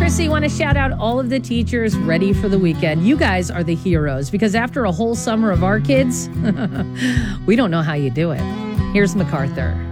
Chrissy, want to shout out all of the teachers ready for the weekend. You guys are the heroes because after a whole summer of our kids, we don't know how you do it. Here's MacArthur.